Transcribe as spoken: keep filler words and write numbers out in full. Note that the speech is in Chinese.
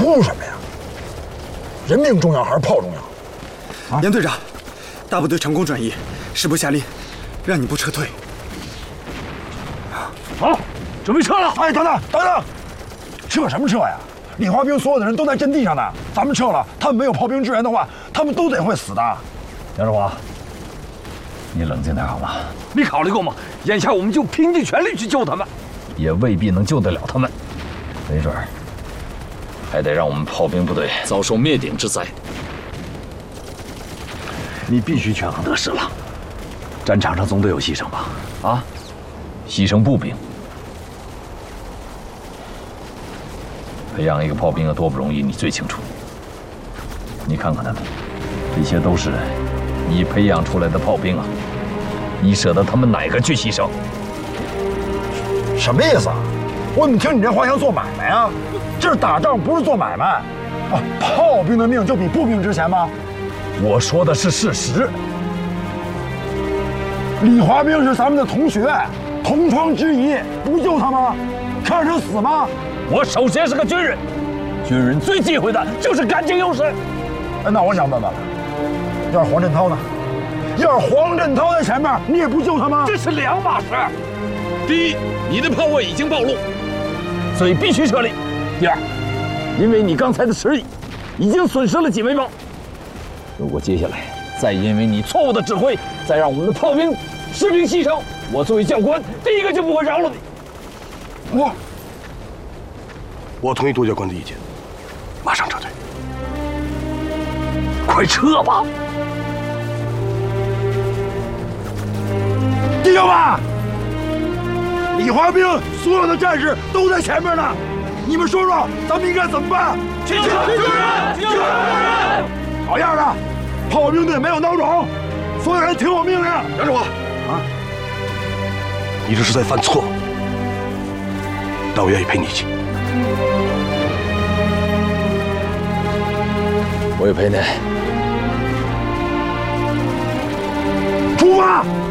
哭什么呀？人命重要还是炮重要？ 啊，严队长，大部队成功转移，师部下令，让你部撤退。 好，准备撤了。 哎，等等等等，撤什么撤呀？李华兵所有的人都在阵地上呢，咱们撤了，他们没有炮兵支援的话，他们都得会死的。 杨志华，你冷静点好吗？你考虑过吗？眼下我们就拼尽全力去救他们，也未必能救得了他们，没准儿还得让我们炮兵部队遭受灭顶之灾。你必须权衡得失了。战场上总得有牺牲吧？啊，牺牲步兵。培养一个炮兵有多不容易，你最清楚。你看看他们，这些都是你培养出来的炮兵啊！你舍得他们哪个去牺牲？ 什么意思啊？我怎么听你这话像做买卖呀？这是打仗，不是做买卖。啊，炮兵的命就比步兵值钱吗？ 我说的是事实。 李华兵是咱们的同学，同窗之谊，不救他吗？看着他死吗？ 我首先是个军人，军人最忌讳的就是感情用事。 哎，那我想问问了，要是黄振涛呢？要是黄振涛在前面，你也不救他吗？ 这是两码事。第一，你的炮位已经暴露，所以必须撤离；第二，因为你刚才的迟疑，已经损失了几枚炮。如果接下来再因为你错误的指挥，再让我们的炮兵、士兵牺牲，我作为教官，第一个就不会饶了你。 我。 我同意杜教官的意见，马上撤退。 快撤吧！ 弟兄们，李华兵所有的战士都在前面呢，你们说说，咱们应该怎么办？ 去救人！去救人！ 好样的！炮兵队没有孬种，所有人听我命令。 杨志华，啊，你这是在犯错，但我愿意陪你一起。 我也陪你。 出发！